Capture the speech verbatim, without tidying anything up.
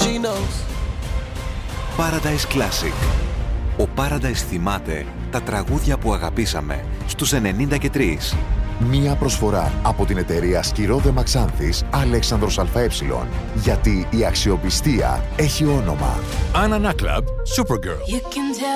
she knows. Paradise Classic. Ο Paradise θυμάται τα τραγούδια που αγαπήσαμε στους ενενήντα και τρία. Μία προσφορά από την εταιρεία Σκυρόδε Μαξάνθης Αλέξανδρος ΑΕ. Γιατί η αξιοπιστία έχει όνομα. Anna Club, Supergirl.